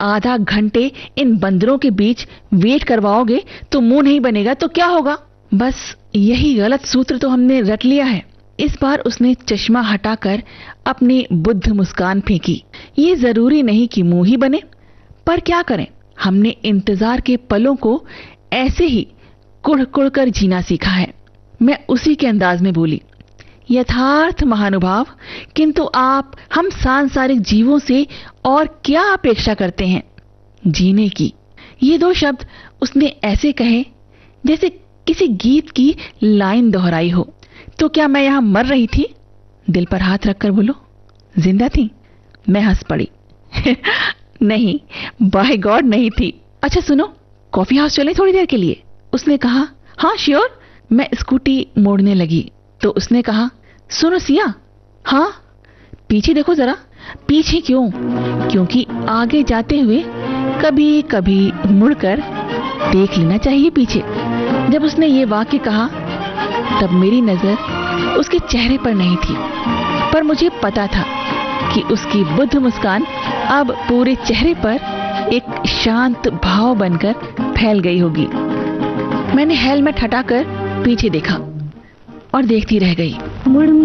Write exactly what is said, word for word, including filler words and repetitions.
आधा घंटे इन बंदरों के बीच वेट करवाओगे तो मुंह नहीं बनेगा तो क्या होगा? बस यही गलत सूत्र तो हमने रट लिया है। इस बार उसने चश्मा हटाकर अपनी बुद्ध मुस्कान फेंकी। ये जरूरी नहीं कि मुंह ही बने, पर क्या करें, हमने इंतजार के पलों को ऐसे ही कुढ़ कुढ़ कर जीना सीखा है। मैं उसी के अंदाज में बोली, यथार्थ महानुभाव, किंतु आप हम सांसारिक जीवों से और क्या अपेक्षा करते हैं? जीने की। ये दो शब्द उसने ऐसे कहे जैसे किसी गीत की लाइन दोहराई हो। तो क्या मैं यहां मर रही थी? दिल पर हाथ रखकर बोलो, जिंदा थी? मैं हंस पड़ी। नहीं, बाय गॉड नहीं थी। अच्छा सुनो, कॉफी हाउस चले थोड़ी देर के लिए? उसने कहा, हाँ श्योर। मैं स्कूटी मोड़ने लगी तो उसने कहा, सुनो सिया। हाँ, पीछे देखो जरा। पीछे क्यों? क्योंकि आगे जाते हुए कभी कभी मुड़कर देख लेना चाहिए पीछे। जब उसने ये वाक्य कहा तब मेरी नजर उसके चेहरे पर नहीं थी, पर मुझे पता था कि उसकी बुद्ध मुस्कान अब पूरे चेहरे पर एक शांत भाव बनकर फैल गई होगी। मैंने हेलमेट हटाकर पीछे देखा और देखती रह गई।